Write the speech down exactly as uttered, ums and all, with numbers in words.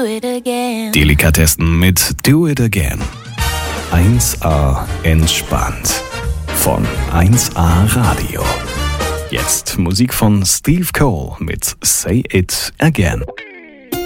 do it again. Delikatessen mit Do It Again. eins a entspannt. Von eins a Radio. Jetzt Musik von Steve Cole mit Say It Again.